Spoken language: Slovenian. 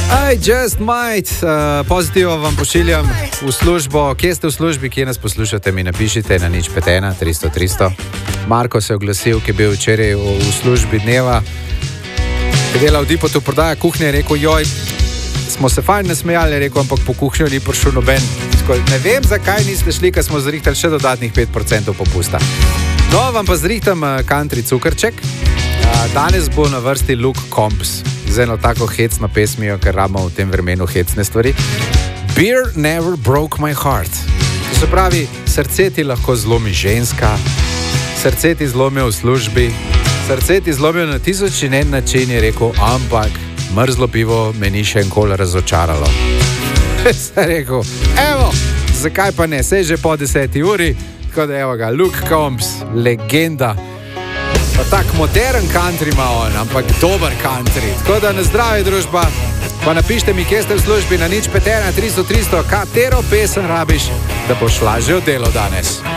I just might. Pozitivo vam pošiljam v službo. Kje ste v službi, kje nas poslušate, mi napišite na 051 300 300. Marko se je oglasil, ki je bil včeraj v službi dneva. Ki dela v Dipotu, prodaja kuhnje, je rekel, joj, smo se fajn nasmejali, rekel, ampak po kuhnjo ni prišel noben. Ne vem, zakaj niste šli, ker smo zrihtali še dodatnih 5% popusta. No, vam pa zrihtam country cukrček. Danes bo na vrsti Luke Combs z eno tako hecno pesmijo, ker rabimo v tem vremenu hecne stvari. Beer never broke my heart. To se pravi, srce ti lahko zlomi ženska, srce ti zlomijo v službi, srce ti zlomijo na tisoč in en način, je rekel, ampak mrzlo pivo me ni še enkoli razočaralo. Sem rekel, evo, zakaj pa ne, sej že po 10 uri, tako da evo ga, Luke Combs, legenda. Pa tak modern country ima on, ampak dober country. Tako da na zdravje, družba. Pa napište mi, kje ste v službi na 051 300 300, katero pesem rabiš, da boš lažje v delo danes.